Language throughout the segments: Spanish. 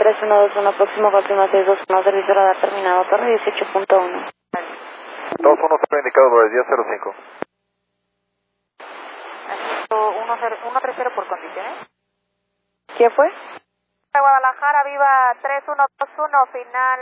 3121, próximo Golfima 621, servicio radar terminado, torre 18.1. 210 indicado por el 1005. 130 por condiciones. ¿Quién fue? De Guadalajara, viva 3121, final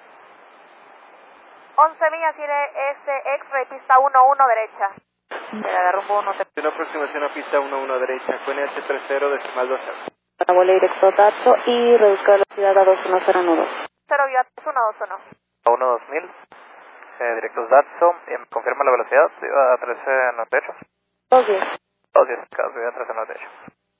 11 millas, tiene X-ray, pista 11 derecha. Era rumbo 1. Una aproximación a pista 11 derecha, QNH30 decimal 20. Para vuelo directo Dato y reduzca velocidad a 210 nudos. 0 viva 3121. A 12000, directos Datsun, confirma la velocidad, a 1398. 210. 210, caso a 1398.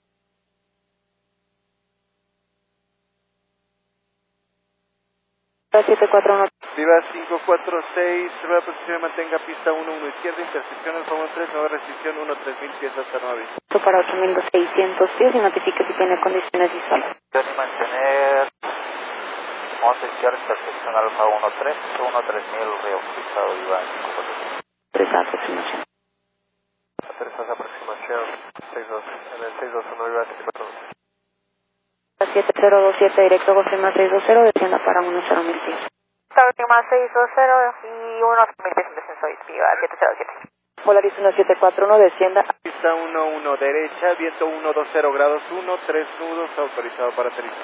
A 741. Viva 546, nueva posición, mantenga pista 11 izquierda, intersección Alfa 13, nueva restricción 13000 pies hasta 9. Para 8600 pies y notifique si tiene condiciones visuales. Pueden mantener 11 izquierda, intersección Alfa 13, 13000, Río Pisado, Viva 546. 3 aproximación. 3 aproximación, 62, en el 621 Viva 742. 7027 directo Golfima 620, descienda para 10.000 pies. Golfima 620 y 1.000 pies en descenso, viva 707. Volaris 1741, descienda. Pista 11 derecha, viento 120 grados 1, 3 nudos, autorizado para aterrizar.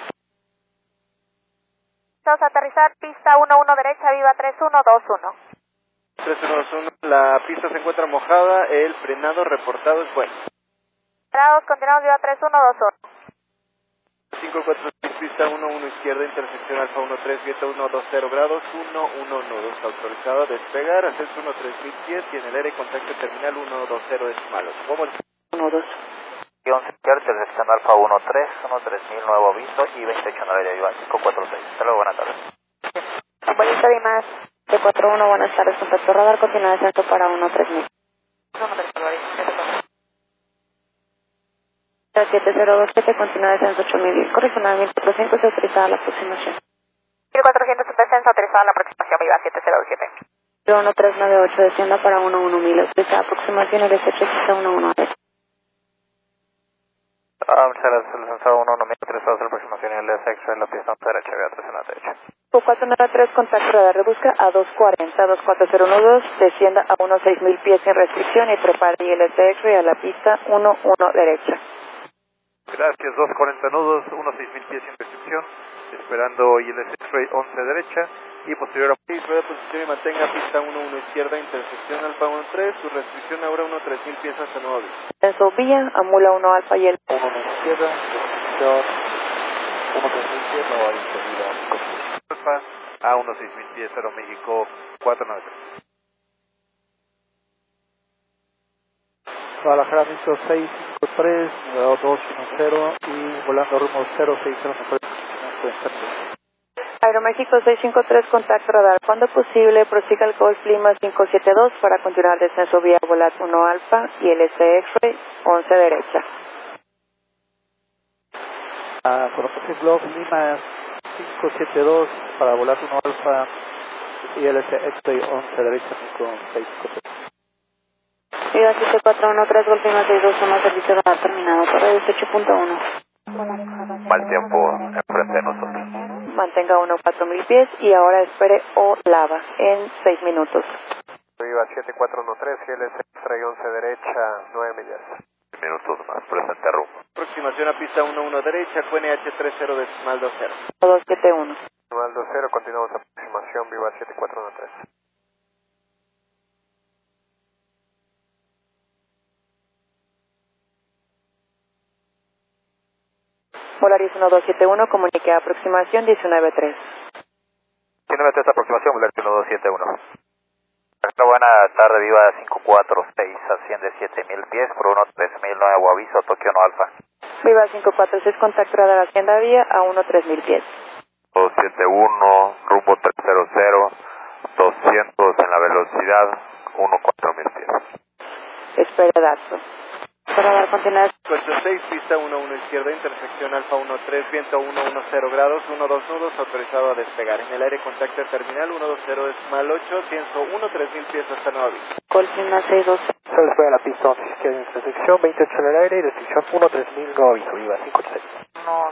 Vamos a aterrizar, pista 11 derecha, viva 3121. 3121, la pista se encuentra mojada, el frenado reportado es bueno. Parados, continuamos, viva 3121. 546, pista 11 izquierda, intersección Alfa 13, viento 120 grados 1, nudos, autorizado a despegar, ascenso 13000 pies y en el aire contacto terminal 120 decimal 8. ¿Cómo? 1-2. 11 izquierda, intersección Alfa 13, 13000, nuevo aviso y 28 en la área de Viva 546. Hasta luego, buenas tardes. Bolita de más. 741, buenas tardes, contacto radar, continúa descenso para 13000. 7027, continúa descenso 8000, correccional 1400, autorizada la aproximación. 1400 en descenso, autorizada la aproximación, viva 707. 1398, descienda para 11000, autorizada aproximación, el S8, pista 11. Muchas gracias, el sensor 1100, autorizado la aproximación y el SX en la pista 11 derecha, Viva 393. 493, contacto radar, reduzca a 240, 24012, descienda a 16000 pies sin restricción y prepare ILS a la pista 11 derecha. Gracias, 240 nudos, 16000 pies sin restricción, esperando ILS X-Ray 11 derecha y posterior a... Sí, rueda posición y mantenga pista 11 izquierda, intersección Alfa 13, su restricción ahora 13000 pies hasta 9. Descenso vía, amula 1 alfa y el... 1 izquierda, intersección 13000 pies, nuevo aviso, Viva 546. Alfa a 16000 pies, 0 México 493. Guadalajara, México 653, 210 y volando rumbo 060, Aeroméxico 653, contacto radar. Cuando posible, prosiga el Golf Lima 572 para continuar descenso vía volar 1 alfa y el SX 11 derecha. Conoce Golf Lima 572 para volar 1 alfa y el X-Ray 11 derecha, México 653. Viva 7413, Golf Lima 621, servicio radar terminado, torre 18.1. Mal tiempo enfrente de nosotros. Mantenga 14000 pies y ahora espere o lava en 6 minutos. Viva 7413, ILS X-Ray 11 derecha, 9 millas. Minutos más, presente rumbo. Aproximación a pista 11 derecha, QNH30 decimal 20. 271. Decimal 20, continuamos aproximación, Viva 7413. Volaris 1271, comunique a aproximación 193. 193 aproximación, Volaris 1271. Buena tarde, Viva 546, asciende 7000 pies por 13000, nuevo aviso, Tokio no Alfa. Viva 546, contacto radar Hacienda Vía a 13000 pies. 271, rumbo 300, 200 en la velocidad, 14000 pies. Espere datos. Radar continuar. 46, pista 11 izquierda, intersección Alfa 13, viento 110 grados, 12 nudos, autorizado a despegar. En el aire contacto terminal 120 decimal 8, ciento 13000 pies hasta 9. Golf Lima 612. Se después de la pista 11 izquierda, intersección 28 en el aire y restricción 13000, nuevo aviso, Viva 586.